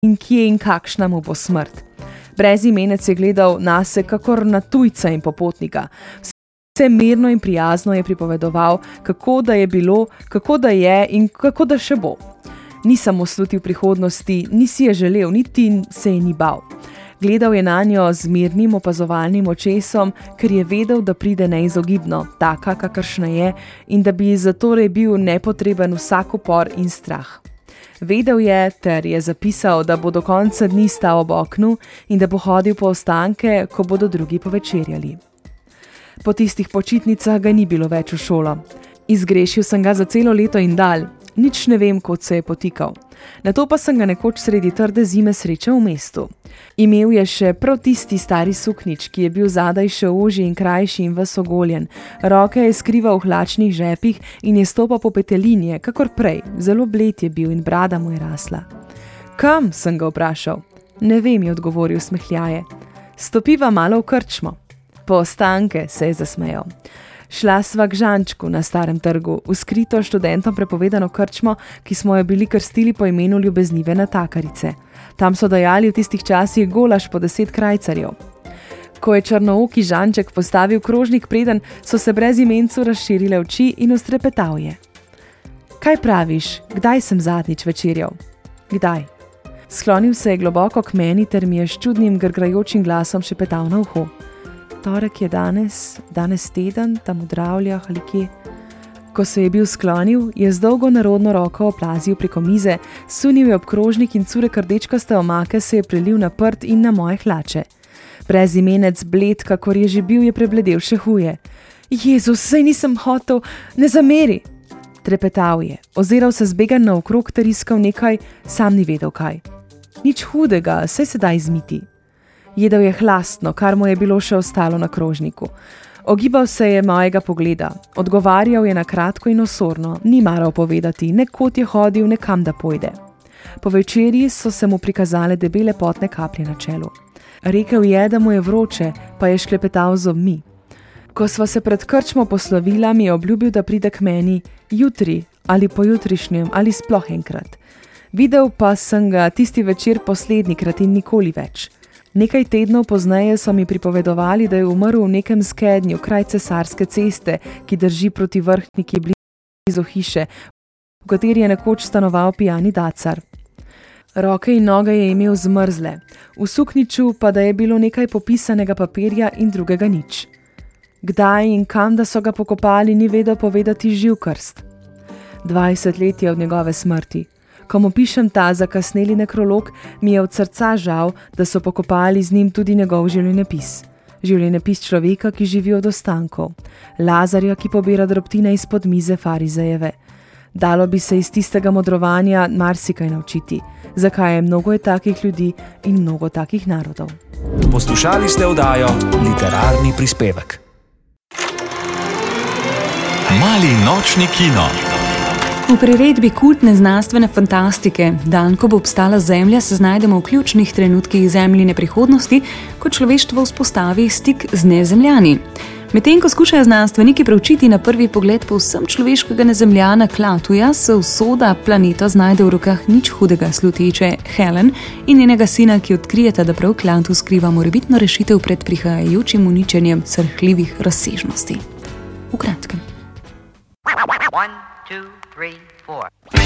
in kje in kakšna mu bo smrt. Brezimenec je gledal nase kakor na tujca in popotnika. Vse mirno in prijazno je pripovedoval, kako da je bilo, kako da je in kako da še bo. Ni samo slutil prihodnosti, ni si je želel, niti se je ni bal. Gledal je nanjo z mirnim opazovalnim očesom, ker je vedel, da pride neizogibno, taka, kakršna je, in da bi zatorej bil nepotreben vsak upor in strah. Vedel je, ter je zapisal, da bo do konca dni stal ob oknu in da bo hodil po ostanke, ko bodo drugi povečerjali. Po tistih počitnicah ga ni bilo več v šolo. Izgrešil sem ga za celo leto in dalj, nič ne vem, kot se je potikal. Nato pa sem ga nekoč sredi trde zime srečal v mestu. Imel je še prav tisti stari suknič, ki je bil zadaj še ožji in krajši in ves ogoljen. Roke je skrival v hlačnih žepih in je stopal po petelinje, kakor prej. Zelo bled je bil in brada mu je rasla. Kam, sem ga vprašal? Ne vem, je odgovoril smehljaje. Stopiva malo v krčmo. Po ostanke, se je zasmejal. Šla sva k Žančku na Starem trgu, v skrito študentom prepovedano krčmo, ki smo jo bili krstili po imenu ljubeznive natakarice. Tam so dajali v tistih časih golaž po 10 krajcarjev. Ko je črnooki Žanček postavil krožnik preden, so se brezimencu razširile oči in ustrepetal je. Kaj praviš, kdaj sem zadnjič večerjal? Kdaj? Sklonil se je globoko k meni ter mi je s čudnim grgrajočim glasom šepetal na uho. Torek je danes teden, tam v Dravljah ali kje. Ko se je bil sklonil, je z dolgo nerodno roko oplazil preko mize, sunil je ob krožnik in curek rdečkaste omake se je prelil na prt in na moje hlače. Brezimenec bled, kakor je že bil, je prebledel še huje. Jezus, saj nisem hotel, ne zameri! Trepetal je, oziral se zbegan naokrog ter iskal nekaj, sam ni vedel kaj. Nič hudega, saj se da izmiti. Jedel je hlastno, kar mu je bilo še ostalo na krožniku. Ogibal se je mojega pogleda. Odgovarjal je na kratko in osorno, ni maral povedati, ne kot je hodil, ne kam da pojde. Po večerji so se mu prikazale debele potne kaplje na čelu. Rekel je, da mu je vroče, pa je šklepetal z zobmi. Ko sva se pred krčmo poslovila, mi je obljubil, da pride k meni jutri ali pojutrišnjem ali sploh enkrat. Videl pa sem ga tisti večer poslednjikrat in nikoli več. Nekaj tednov pozneje so mi pripovedovali, da je umrl v nekem skednju kraj Cesarske ceste, ki drži proti Vrhniki blizu hiše, v kateri je nekoč stanoval pijani dacar. Roke in noge je imel zmrzle, v sukniču pa da je bilo nekaj popisanega papirja in drugega nič. Kdaj in kam da so ga pokopali, ni vedel povedati živ krst. 20 let je od njegove smrti. Ko mu pišem ta zakasneli nekrolog, mi je od srca žal, da so pokopali z njim tudi njegov življenjepis. Življenjepis človeka, ki živi od ostankov. Lazarja, ki pobira drobtine izpod mize farizejeve. Dalo bi se iz tistega modrovanja marsikaj naučiti. Zakaj je mnogo takih ljudi in mnogo takih narodov. Poslušali ste oddajo Literarni prispevek. Mali nočni kino. V priredbi kultne znanstvene fantastike Dan, ko bo obstala Zemlja, se znajdemo v ključnih trenutkih Zemljine prihodnosti, ko človeštvo vzpostavi stik z nezemljani. Medtem ko skušajo znanstveniki preučiti na prvi pogled povsem človeškega nezemljana Klatuja, se usoda planeta znajde v rokah nič hudega sluteče Helen in njenega sina, ki odkrijeta, da prav Klatu skriva morebitno rešitev pred prihajajočim uničenjem srhljivih razsežnosti. V kratkem. 1, 2, 3, 4.